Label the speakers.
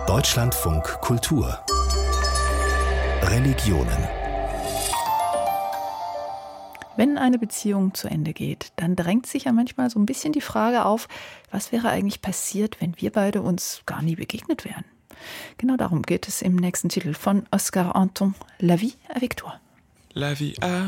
Speaker 1: Deutschlandfunk Kultur Religionen.
Speaker 2: Wenn eine Beziehung zu Ende geht, dann drängt sich ja manchmal so ein bisschen die Frage auf, was wäre eigentlich passiert, wenn wir beide uns gar nie begegnet wären? Genau darum geht es im nächsten Titel von Oscar Anton, La vie avec toi.
Speaker 3: La vie